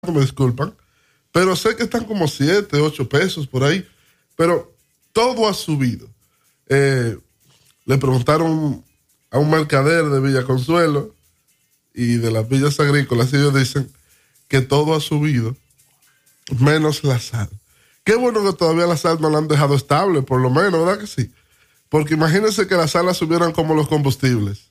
me disculpan, pero sé que están como 7, 8 pesos por ahí, pero todo ha subido. Le preguntaron a un mercader de Villa Consuelo y de las villas agrícolas y ellos dicen que todo ha subido, menos la sal. Qué bueno que todavía la sal no la han dejado estable, por lo menos, ¿verdad que sí? Porque imagínense que la sal la subieran como los combustibles.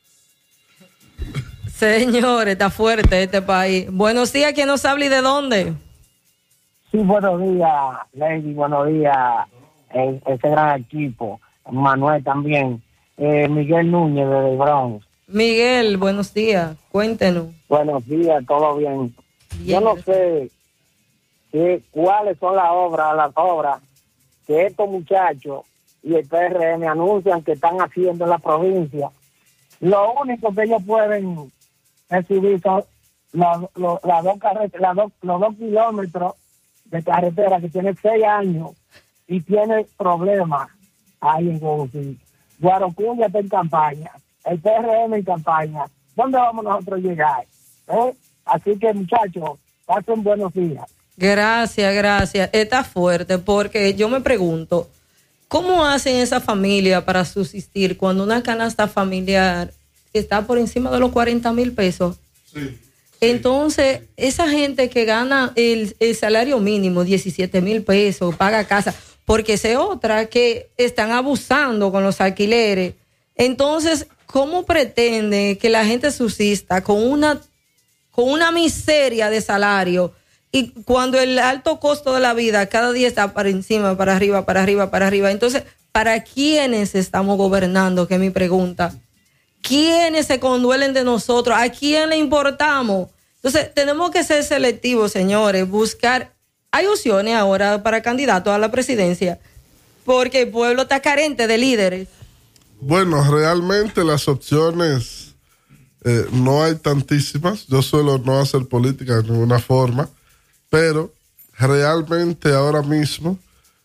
Señores, está fuerte este país. Buenos días, ¿quién nos habla y de dónde? Sí, buenos días, Lady, buenos días, ese gran equipo. Manuel también. Miguel Núñez de The Bronx. Miguel, buenos días, cuéntenos. Buenos días, todo bien. Bien, Yo no sé cuáles son las obras que estos muchachos y el PRM anuncian que están haciendo en la provincia. Lo único que ellos pueden recibir son los 2 kilómetros de carretera que tiene 6 años y tiene problemas ahí en Guarocuya. Guarocuya está en campaña, el PRM en campaña. ¿Dónde vamos nosotros a llegar? Así que, muchachos, pasen buenos días. Gracias. Está fuerte porque yo me pregunto, ¿cómo hacen esa familia para subsistir cuando una canasta familiar está por encima de los 40,000 pesos? Sí. Entonces, esa gente que gana el salario mínimo, 17,000 pesos, paga casa, porque esa es otra que están abusando con los alquileres. Entonces, ¿cómo pretende que la gente subsista con una miseria de salario? Y cuando el alto costo de la vida cada día está para encima, para arriba. Entonces, ¿para quiénes estamos gobernando? Que es mi pregunta. ¿Quiénes se conduelen de nosotros? ¿A quién le importamos? Entonces, tenemos que ser selectivos, señores, buscar. Hay opciones ahora para candidatos a la presidencia, porque el pueblo está carente de líderes. Bueno, realmente las opciones no hay tantísimas. Yo suelo no hacer política de ninguna forma, pero realmente ahora mismo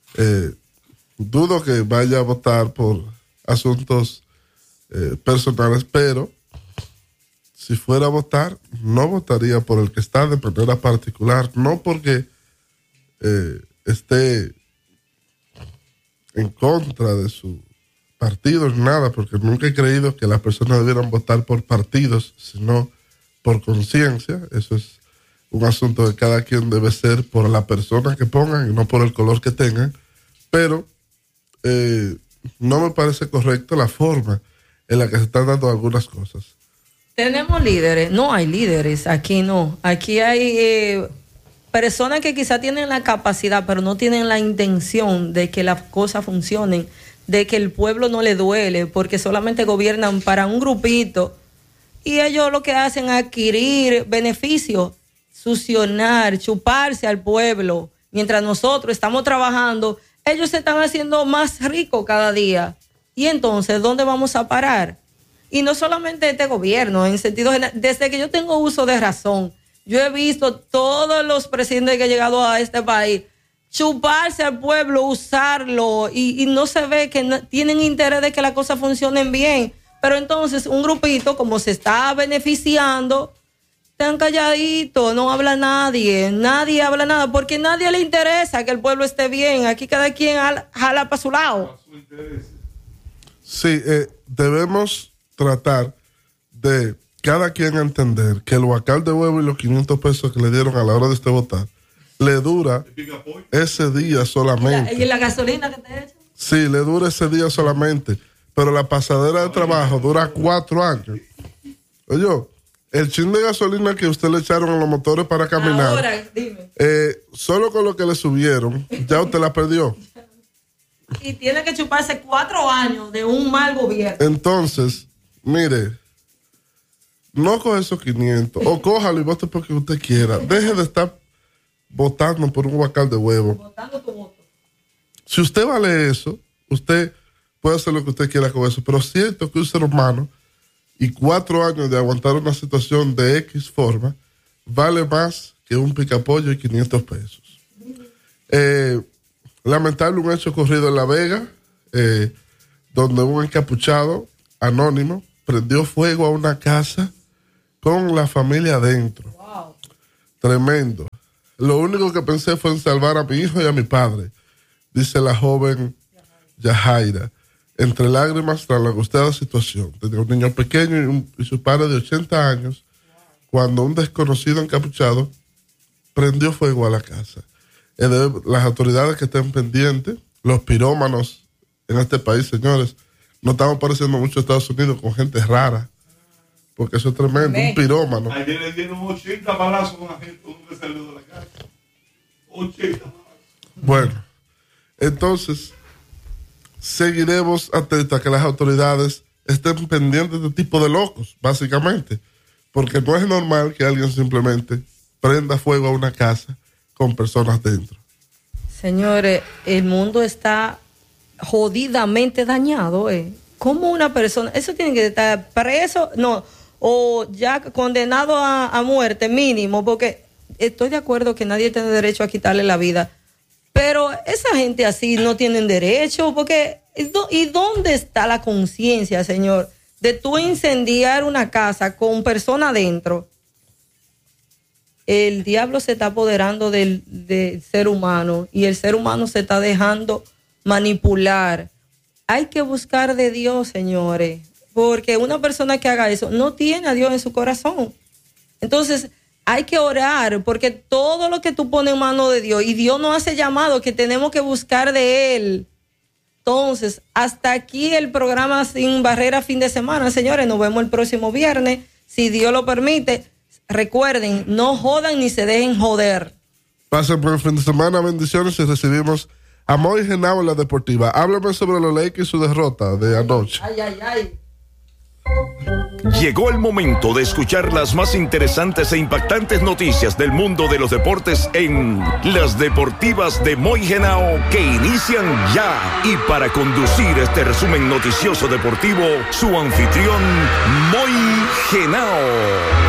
dudo que vaya a votar por asuntos personales, pero si fuera a votar, no votaría por el que está de manera particular, no porque esté en contra de su partido ni nada, porque nunca he creído que las personas debieran votar por partidos, sino por conciencia. Eso es un asunto de cada quien, debe ser por la persona que pongan y no por el color que tengan, pero no me parece correcta la forma en la que se están dando algunas cosas. Tenemos líderes, no hay líderes, aquí no. Aquí hay personas que quizá tienen la capacidad, pero no tienen la intención de que las cosas funcionen, de que el pueblo no le duele, porque solamente gobiernan para un grupito y ellos lo que hacen es adquirir beneficios, succionar, chuparse al pueblo. Mientras nosotros estamos trabajando, ellos se están haciendo más ricos cada día. Y entonces, ¿dónde vamos a parar? Y no solamente este gobierno, en sentido general, desde que yo tengo uso de razón, yo he visto todos los presidentes que han llegado a este país chuparse al pueblo, usarlo, y no se ve que tienen interés de que las cosas funcionen bien. Pero entonces un grupito, como se está beneficiando, están calladitos, no habla nadie habla nada, porque a nadie le interesa que el pueblo esté bien. Aquí cada quien jala para su lado. Sí, debemos tratar de cada quien entender que el guacal de huevo y los 500 pesos que le dieron a la hora de votar le dura ese día solamente. ¿Y la gasolina que te echan? Sí, le dura ese día solamente, pero la pasadera de trabajo dura 4 años. Oye, el chin de gasolina que usted le echaron a los motores para caminar, ahora, dime. solo con lo que le subieron, ya usted la perdió. Y tiene que chuparse 4 años de un mal gobierno. Entonces, mire, no coge esos 500, o cójalo y vote porque usted quiera. Deje de estar votando por un guacal de huevo. Votando tu voto. Si usted vale eso, usted puede hacer lo que usted quiera con eso, pero siento que un ser humano y 4 años de aguantar una situación de X forma vale más que un picapollo y 500 pesos. Lamentable un hecho ocurrido en La Vega, donde un encapuchado anónimo prendió fuego a una casa con la familia adentro. Wow. Tremendo. Lo único que pensé fue en salvar a mi hijo y a mi padre, dice la joven Yajaira. Entre lágrimas, tras la angustiada situación. Tenía un niño pequeño y su padre de 80 años, cuando un desconocido encapuchado prendió fuego a la casa. Las autoridades que estén pendientes, los pirómanos en este país, señores, no estamos pareciendo mucho a Estados Unidos con gente rara, porque eso es tremendo, un pirómano. Ayer le dieron 80 balazos a una gente, uno que salió de la casa. 80 balazos. Bueno, entonces seguiremos atentos a que las autoridades estén pendientes de este tipo de locos, básicamente, porque no es normal que alguien simplemente prenda fuego a una casa con personas dentro. Señores, el mundo está jodidamente dañado, ¿Cómo una persona, eso tiene que estar preso, no, o ya condenado a muerte mínimo, porque estoy de acuerdo que nadie tiene derecho a quitarle la vida, pero esa gente así no tienen derecho, porque ¿y dónde está la conciencia, señor, de tú incendiar una casa con personas dentro? El diablo se está apoderando del ser humano y el ser humano se está dejando manipular. Hay que buscar de Dios, señores, porque una persona que haga eso no tiene a Dios en su corazón. Entonces, hay que orar, porque todo lo que tú pones en manos de Dios, y Dios nos hace llamado que tenemos que buscar de Él. Entonces, hasta aquí el programa Sin Barrera fin de semana, señores. Nos vemos el próximo viernes, si Dios lo permite. Recuerden, no jodan ni se dejen joder. Pasen por el fin de semana, bendiciones, y recibimos a Moy Genao en la deportiva. Háblame sobre los Lakers y su derrota de anoche. Ay. Llegó el momento de escuchar las más interesantes e impactantes noticias del mundo de los deportes en Las Deportivas de Moy Genao, que inician ya. Y para conducir este resumen noticioso deportivo, su anfitrión, Moy Genao.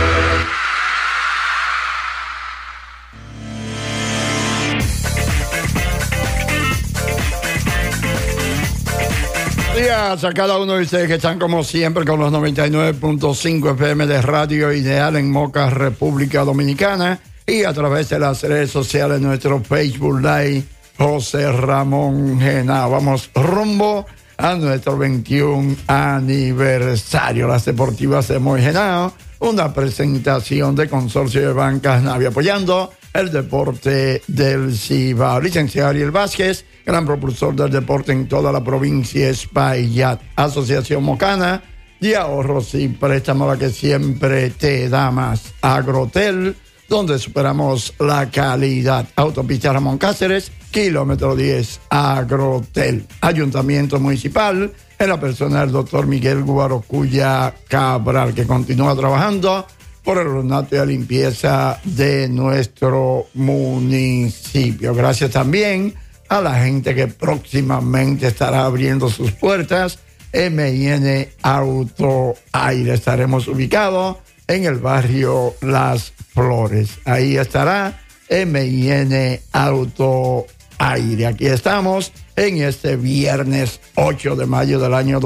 Gracias a cada uno de ustedes que están como siempre con los 99.5 FM de Radio Ideal en Moca, República Dominicana, y a través de las redes sociales, nuestro Facebook Live, José Ramón Genao. Vamos rumbo a nuestro 21 aniversario. Las Deportivas de Moy Genao, una presentación de Consorcio de Bancas Navia, apoyando el deporte del Cibao. Licenciado Ariel Vázquez, gran propulsor del deporte en toda la provincia Espaillat. Asociación Mocana de Ahorros y Préstamos, la que siempre te da más. Agrotel, donde superamos la calidad. Autopista Ramón Cáceres, kilómetro 10, Agrotel. Ayuntamiento Municipal, en la persona del doctor Miguel Guarocuya Cabral, que continúa trabajando por el ornato y la limpieza de nuestro municipio. Gracias también a la gente que próximamente estará abriendo sus puertas. M&N Auto Aire. Estaremos ubicados en el barrio Las Flores. Ahí estará M&N Auto Aire. Aquí estamos en este viernes 8 de mayo del año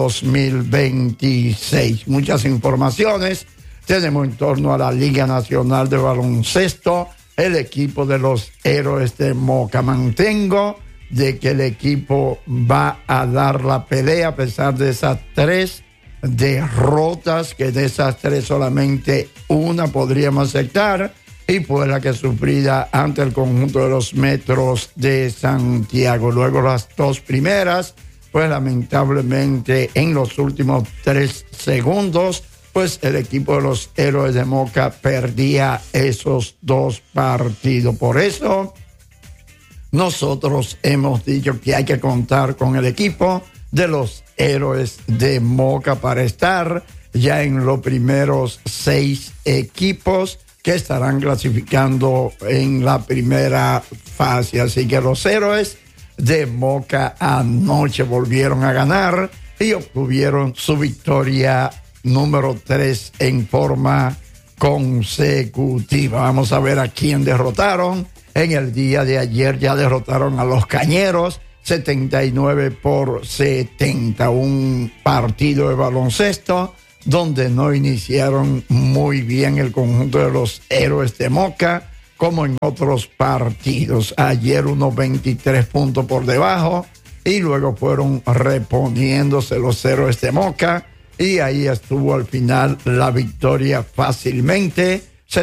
2026. Muchas informaciones tenemos en torno a la Liga Nacional de Baloncesto, el equipo de los Héroes de Moca. Mantengo de que el equipo va a dar la pelea a pesar de esas 3 derrotas, que de esas 3 solamente una podríamos aceptar, y fue la que sufrida ante el conjunto de los Metros de Santiago. Luego las 2 primeras, pues lamentablemente en los últimos 3 segundos, pues el equipo de los Héroes de Moca perdía esos 2 partidos. Por eso nosotros hemos dicho que hay que contar con el equipo de los Héroes de Moca para estar ya en los primeros 6 equipos que estarán clasificando en la primera fase. Así que los Héroes de Moca anoche volvieron a ganar y obtuvieron su victoria número 3 en forma consecutiva. Vamos a ver a quién derrotaron. En el día de ayer ya derrotaron a los Cañeros 79-70. Un partido de baloncesto donde no iniciaron muy bien el conjunto de los Héroes de Moca, como en otros partidos. Ayer unos 23 puntos por debajo y luego fueron reponiéndose los Héroes de Moca y ahí estuvo al final la victoria fácilmente,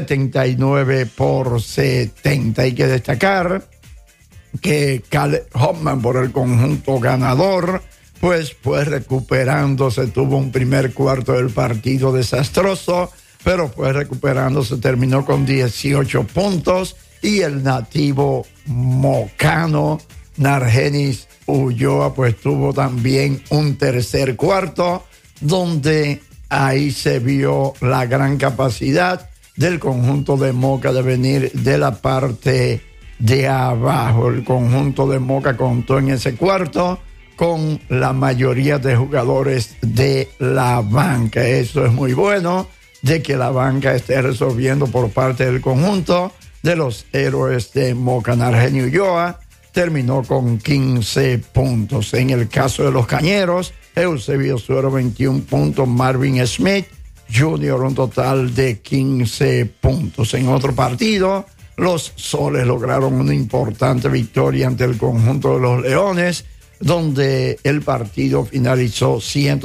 79-70. Hay que destacar que Caleb Hoffman, por el conjunto ganador, pues fue recuperándose, tuvo un primer cuarto del partido desastroso, pero fue recuperándose, terminó con 18 puntos y el nativo mocano Nargenis Ulloa pues tuvo también un tercer cuarto donde ahí se vio la gran capacidad del conjunto de Moca de venir de la parte de abajo. El conjunto de Moca contó en ese cuarto con la mayoría de jugadores de la banca. Eso es muy bueno, de que la banca esté resolviendo por parte del conjunto de los Héroes de Moca. Nargenio Ulloa terminó con 15 puntos. En el caso de los Cañeros, Eusebio Suero 21 puntos, Marvin Smith Jr. un total de 15 puntos. En otro partido, los Soles lograron una importante victoria ante el conjunto de los Leones, donde el partido finalizó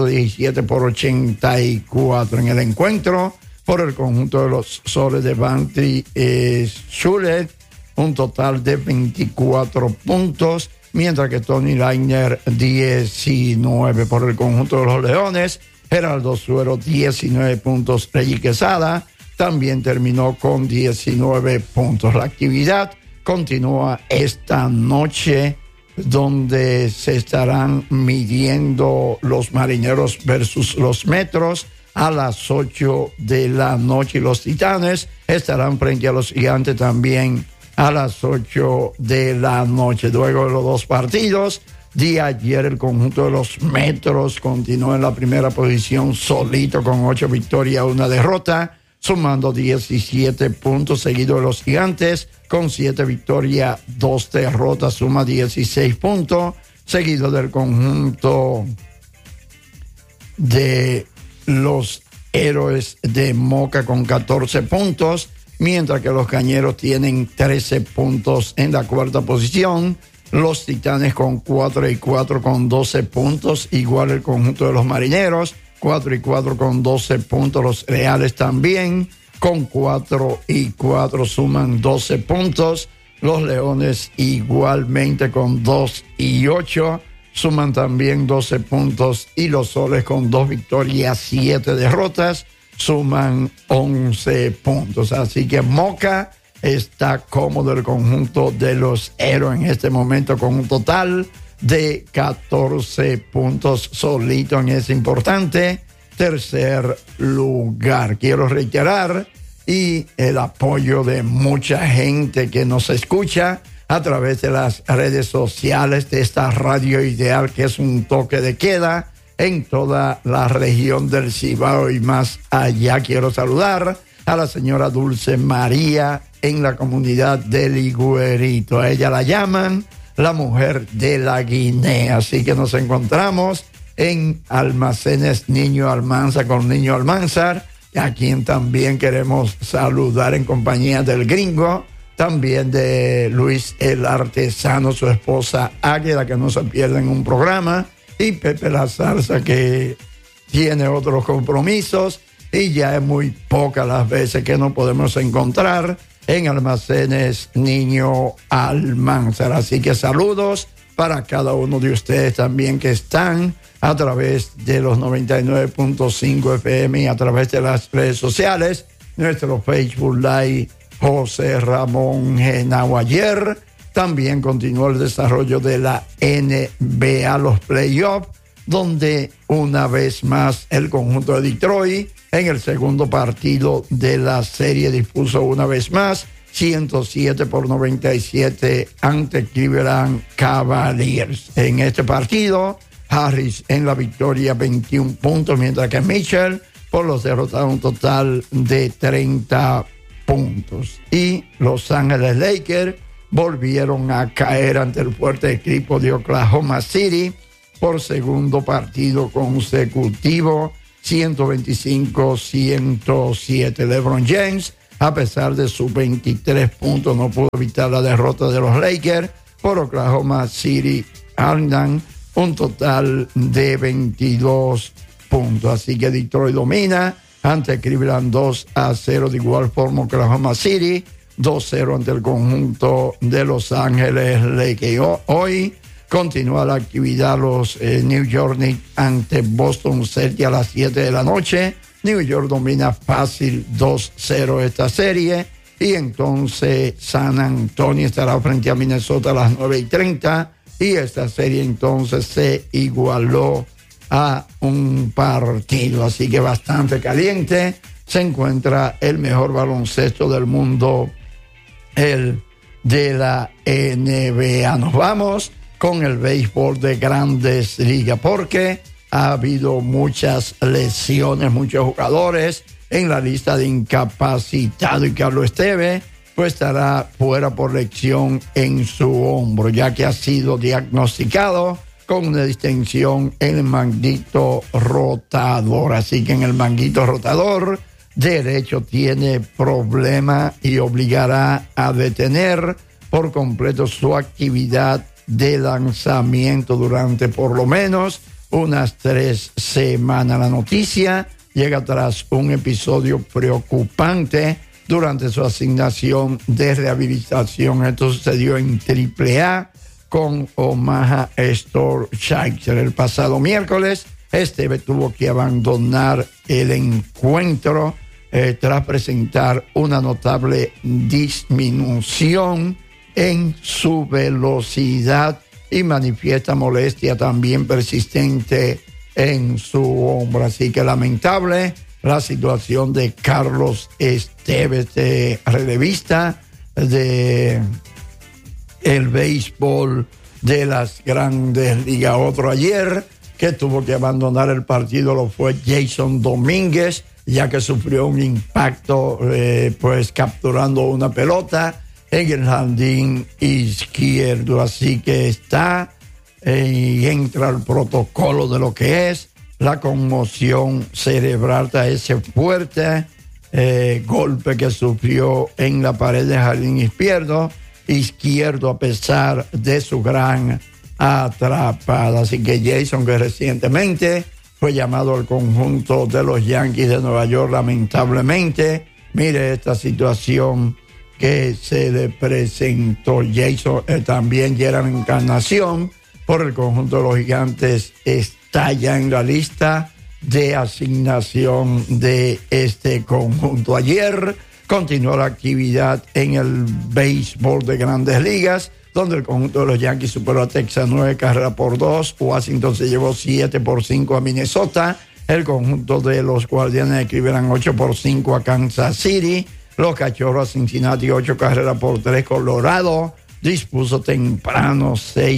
117-84. En el encuentro, por el conjunto de los Soles de Bantry Schuller, un total de 24 puntos, mientras que Tony Leiner 19. Por el conjunto de los Leones, Geraldo Suero 19 puntos. Reggie Quesada también terminó con 19 puntos. La actividad continúa esta noche, donde se estarán midiendo los Marineros versus los Metros a las 8 de la noche, y los Titanes estarán frente a los Gigantes también a las 8 de la noche. Luego de los dos partidos de ayer, el conjunto de los Metros continuó en la primera posición solito con 8 victorias, 1 derrota, sumando 17 puntos, seguido de los Gigantes con 7 victorias, 2 derrotas, suma 16 puntos, seguido del conjunto de los Héroes de Moca con 14 puntos, mientras que los Cañeros tienen 13 puntos en la cuarta posición. Los Titanes con 4-4 con 12 puntos, igual el conjunto de los Marineros, 4-4 con 12 puntos. Los Reales también con 4-4 suman 12 puntos. Los Leones igualmente con 2-8 suman también 12 puntos. Y los Soles con 2 victorias, 7 derrotas suman 11 puntos. Así que Moca está cómodo, el conjunto de los Héroes en este momento con un total de 14 puntos solito en ese importante tercer lugar. Quiero reiterar y el apoyo de mucha gente que nos escucha a través de las redes sociales de esta Radio Ideal, que es un toque de queda en toda la región del Cibao y más allá. Quiero saludar a la señora Dulce María en la comunidad de Liguerito. A ella la llaman la mujer de la Guinea. Así que nos encontramos en Almacenes Niño Almanzar con Niño Almanzar, a quien también queremos saludar en compañía del gringo, también de Luis el Artesano, su esposa Águeda, que no se pierden un programa, y Pepe la Zarza, que tiene otros compromisos, y ya es muy pocas las veces que nos podemos encontrar en Almacenes Niño Almanzar. Así que saludos para cada uno de ustedes también que están a través de los 99.5 FM y a través de las redes sociales, nuestro Facebook Live José Ramón Genao. Ayer también continuó el desarrollo de la NBA, los playoffs, donde una vez más el conjunto de Detroit en el segundo partido de la serie dispuso una vez más 107-97 ante Cleveland Cavaliers. En este partido, Harris en la victoria 21 puntos, mientras que Mitchell por los derrotados un total de 30 puntos. Y Los Ángeles Lakers volvieron a caer ante el fuerte equipo de Oklahoma City por segundo partido consecutivo. 125-107. LeBron James, a pesar de sus 23 puntos, no pudo evitar la derrota de los Lakers por Oklahoma City Thunder, un total de 22 puntos. Así que Detroit domina ante Cleveland 2-0. De igual forma, Oklahoma City 2-0 ante el conjunto de Los Ángeles Lakers. Hoy continúa la actividad los New York Knicks ante Boston Celtics a las 7 de la noche. New York domina fácil 2-0 esta serie. Y entonces San Antonio estará frente a Minnesota a las 9:30. Y esta serie entonces se igualó a un partido. Así que bastante caliente. Se encuentra el mejor baloncesto del mundo, el de la NBA. Nos vamos con el béisbol de Grandes Ligas, porque ha habido muchas lesiones, muchos jugadores en la lista de incapacitados, y Carlos Esteve pues estará fuera por lesión en su hombro, ya que ha sido diagnosticado con una distensión en el manguito rotador. Así que en el manguito rotador derecho tiene problema y obligará a detener por completo su actividad de lanzamiento durante por lo menos unas 3 semanas. La noticia llega tras un episodio preocupante durante su asignación de rehabilitación. Esto sucedió en AAA con Omaha Stormtrooper. El pasado miércoles, Esteve tuvo que abandonar el encuentro tras presentar una notable disminución en su velocidad y manifiesta molestia también persistente en su hombro. Así que lamentable la situación de Carlos Esteve, relevista de el béisbol de las Grandes Ligas. Otro ayer que tuvo que abandonar el partido lo fue Jason Domínguez, ya que sufrió un impacto pues capturando una pelota en el jardín izquierdo. Así que está y entra al protocolo de lo que es la conmoción cerebral tras ese fuerte golpe que sufrió en la pared del jardín izquierdo a pesar de su gran atrapada. Así que Jason, que recientemente fue llamado al conjunto de los Yankees de Nueva York, lamentablemente, mire esta situación que se le presentó. Jason también ya era una encarnación por el conjunto de los Gigantes, está ya en la lista de asignación de este conjunto. Ayer continuó la actividad en el béisbol de Grandes Ligas, donde el conjunto de los Yankees superó a Texas 9-2. Washington se llevó 7-5 a Minnesota. El conjunto de los Guardianes de Cleveland 8-5 a Kansas City. Los Cachorros a Cincinnati 8-3. Colorado dispuso temprano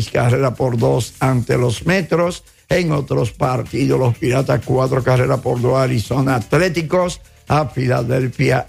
6-2 ante los Metros. En otros partidos, los Piratas 4-2 a Arizona Atléticos, a Filadelfia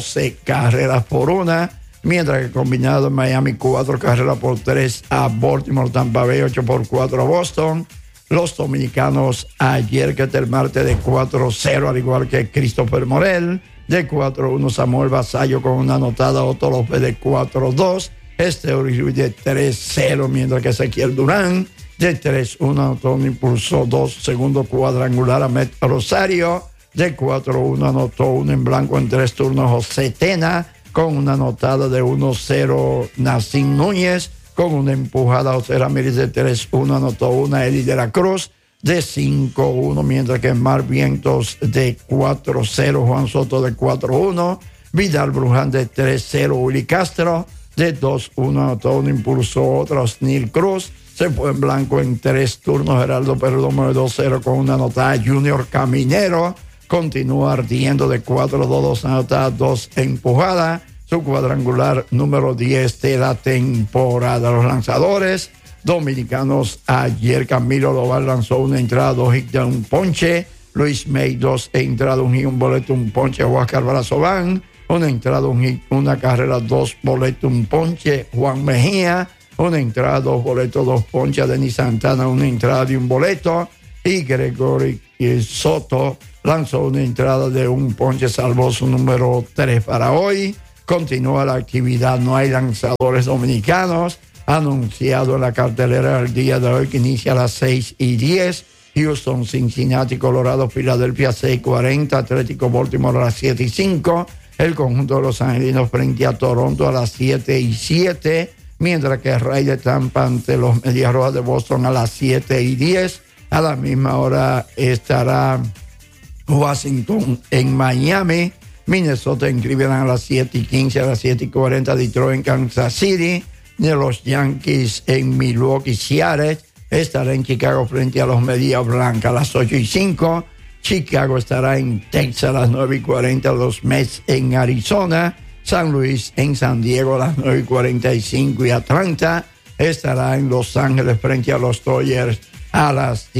12-1, mientras que combinado en Miami 4-3 a Baltimore, Tampa Bay 8-4 a Boston. Los dominicanos ayer, que es el martes, de 4-0, al igual que Christopher Morel, de 4-1 Samuel Basallo con una anotada, Otto López de 4-2, Esteuri de 3-0, mientras que Ezequiel Durán de 3-1 anotó un impulsó 2 segundo cuadrangular a Met Rosario. De 4-1 anotó uno en blanco en 3 turnos José Tena, con una anotada de 1-0 Nacín Núñez, con una empujada José Ramírez de 3-1 anotó una Eli de la Cruz de 5-1, mientras que Mar Vientos de 4-0, Juan Soto de 4-1, Vidal Bruján de 3-0, Willy Castro de 2-1 anotó un impulsó otro Osnil Cruz. Se fue en blanco en 3 turnos Geraldo Perdomo de 2-0 con una anotada. Junior Caminero continúa ardiendo de 4-2, 2 anotadas, 2 empujadas. Su cuadrangular número 10 de la temporada. Los lanzadores dominicanos ayer, Camilo Doval lanzó una entrada, 2 hits de un ponche. Luis May, 2 entradas, 1 hit, un boleto, un ponche. Huáscar Brazován, una entrada, 1 hit, una carrera, 2 boletos, un ponche. Juan Mejía, una entrada, 2 boletos, 2 ponches. Denis Santana, una entrada y un boleto. y Gregory Soto lanzó una entrada de un ponche, salvó su número 3 para hoy. Continúa la actividad, no hay lanzadores dominicanos. Anunciado en la cartelera el día de hoy que inicia a las 6:10. Houston, Cincinnati, Colorado, Filadelfia 6:40. Atlético Baltimore a las 7:05. El conjunto de los angelinos frente a Toronto a las 7:07. Mientras que Rays de Tampa ante los Medias Rojas de Boston a las 7:10. A la misma hora estará Washington en Miami. Minnesota en Cleveland a las 7:15. A las 7:40 Detroit en Kansas City. De los Yankees en Milwaukee, Seattle. Estará en Chicago frente a los Medias Blancas a las 8:05. Chicago estará en Texas a las 9:40. Los Mets en Arizona. San Luis en San Diego a las 9:45. Y Atlanta estará en Los Ángeles frente a los Dodgers a las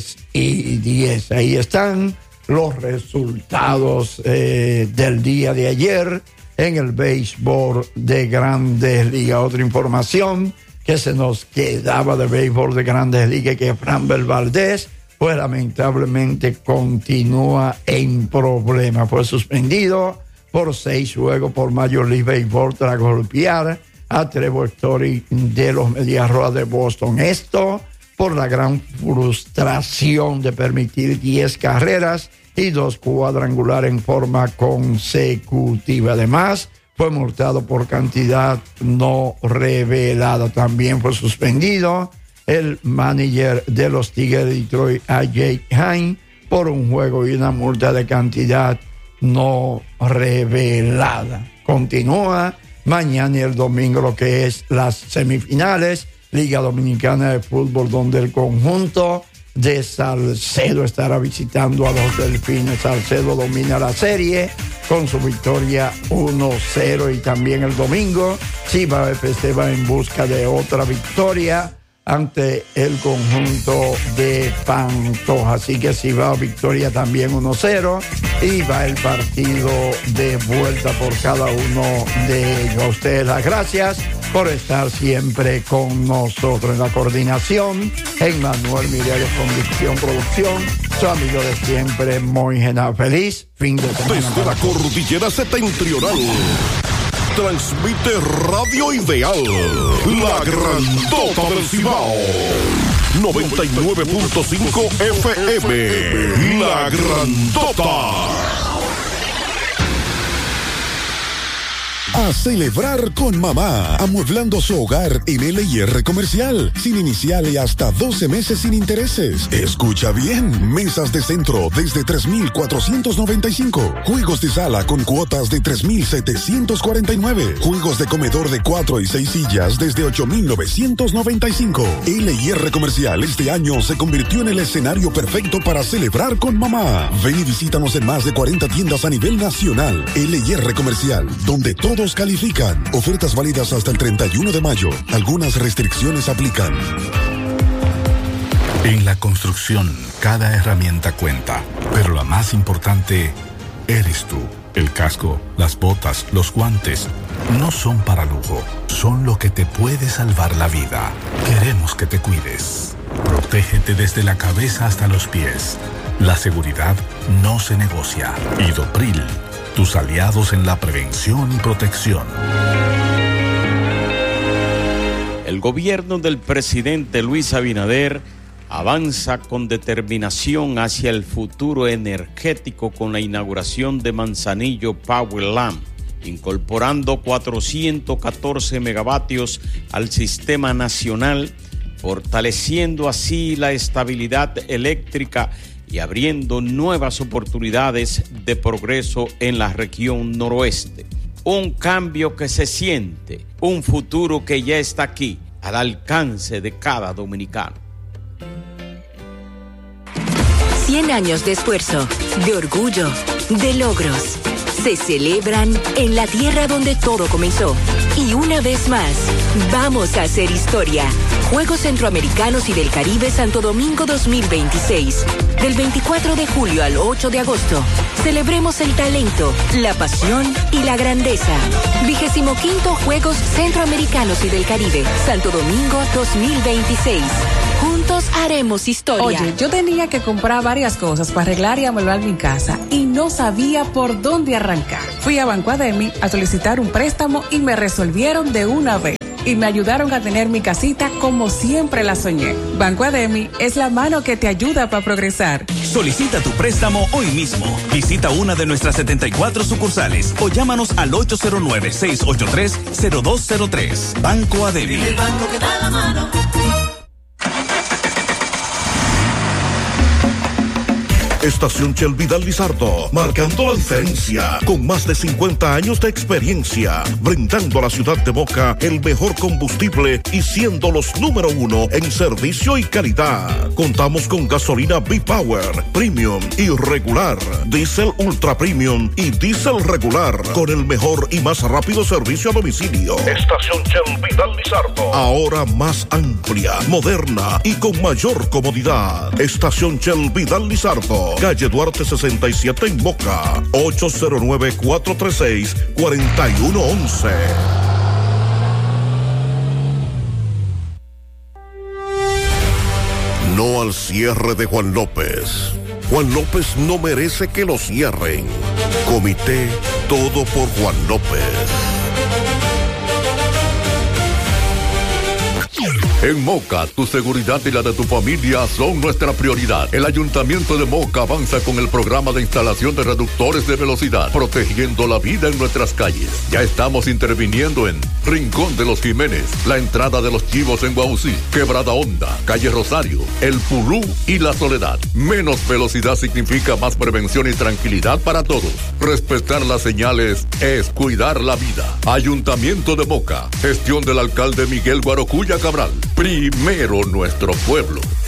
10:10. Ahí están los resultados del día de ayer en el béisbol de Grandes Ligas. Otra información que se nos quedaba de béisbol de Grandes Ligas, que Framber Valdez, pues lamentablemente continúa en problemas. Fue suspendido por 6 juegos por Major League Baseball tras golpear a Trevor Story de los Medias Rojas de Boston. Esto por la gran frustración de permitir 10 carreras y 2 cuadrangulares en forma consecutiva. Además, fue multado por cantidad no revelada. También fue suspendido el manager de los Tigres de Detroit, A.J. Hine, por un juego y una multa de cantidad no revelada. Continúa mañana y el domingo lo que es las semifinales, Liga Dominicana de Fútbol, donde el conjunto de Salcedo estará visitando a los Delfines. Salcedo domina la serie con su victoria 1-0, y también el domingo Cibao FC va en busca de otra victoria ante el conjunto de Pantoja. Así que Cibao victoria también 1-0, y va el partido de vuelta por cada uno de ellos. A ustedes las gracias por estar siempre con nosotros. En la coordinación, Emmanuel Mireles, conducción, producción, su amigo de siempre, Moy Genao. Feliz fin de semana. Desde la cordillera septentrional, transmite Radio Ideal, la grandota del Cibao. 99.5 FM, la grandota. A celebrar con mamá, amueblando su hogar en LIR Comercial, sin inicial y hasta 12 meses sin intereses. Escucha bien, mesas de centro desde 3,495, juegos de sala con cuotas de 3,749, juegos de comedor de 4 y 6 sillas desde 8,995. LIR Comercial este año se convirtió en el escenario perfecto para celebrar con mamá. Ven y visítanos en más de 40 tiendas a nivel nacional. LIR Comercial, donde todos califican. Ofertas válidas hasta el 31 de mayo. Algunas restricciones aplican. En la construcción, cada herramienta cuenta, pero la más importante eres tú. El casco, las botas, los guantes, no son para lujo, son lo que te puede salvar la vida. Queremos que te cuides. Protégete desde la cabeza hasta los pies. La seguridad no se negocia. Idopril, tus aliados en la prevención y protección. El gobierno del presidente Luis Abinader avanza con determinación hacia el futuro energético con la inauguración de Manzanillo Power Lamp, incorporando 414 megavatios al sistema nacional, fortaleciendo así la estabilidad eléctrica y abriendo nuevas oportunidades de progreso en la región noroeste. Un cambio que se siente, un futuro que ya está aquí, al alcance de cada dominicano. 100 años de esfuerzo, de orgullo, de logros. Se celebran en la tierra donde todo comenzó. Y una vez más, vamos a hacer historia, Juegos Centroamericanos y del Caribe Santo Domingo 2026. Del 24 de julio al 8 de agosto. Celebremos el talento, la pasión y la grandeza. 25º Juegos Centroamericanos y del Caribe Santo Domingo 2026. Juntos haremos historia. Oye, yo tenía que comprar varias cosas para arreglar y amueblar mi casa y no sabía por dónde arrancar. Fui a Banco Ademi a solicitar un préstamo y me resolvieron de una vez. Y me ayudaron a tener mi casita como siempre la soñé. Banco Ademi es la mano que te ayuda para progresar. Solicita tu préstamo hoy mismo. Visita una de nuestras 74 sucursales o llámanos al 809-683-0203. Banco Ademi. El banco que da la mano. Estación Shell Vidal Lizardo, marcando la diferencia, con más de 50 años de experiencia, brindando a la ciudad de Moca el mejor combustible y siendo los número 1 en servicio y calidad. Contamos con gasolina B-Power, Premium y regular, Diesel Ultra Premium y Diesel regular, con el mejor y más rápido servicio a domicilio. Estación Shell Vidal Lizardo, ahora más amplia, moderna y con mayor comodidad. Estación Shell Vidal Lizardo, calle Duarte 67 en Moca, 809-436-4111. No al cierre de Juan López. Juan López no merece que lo cierren. Comité Todo por Juan López. En Moca, tu seguridad y la de tu familia son nuestra prioridad. El Ayuntamiento de Moca avanza con el programa de instalación de reductores de velocidad, protegiendo la vida en nuestras calles. Ya estamos interviniendo en Rincón de los Jiménez, la entrada de los Chivos en Guausí, Quebrada Honda, Calle Rosario, El Pulú y La Soledad. Menos velocidad significa más prevención y tranquilidad para todos. Respetar las señales es cuidar la vida. Ayuntamiento de Moca, gestión del alcalde Miguel Guarocuya Cabral. Primero nuestro pueblo.